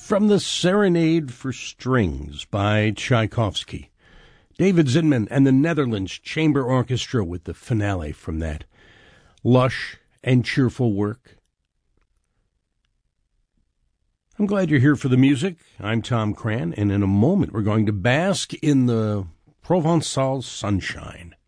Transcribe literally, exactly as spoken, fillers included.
from the Serenade for Strings by Tchaikovsky. David Zinman and the Netherlands Chamber Orchestra with the finale from that lush and cheerful work. I'm glad you're here for the music. I'm Tom Cran, and in a moment we're going to bask in the Provençal sunshine.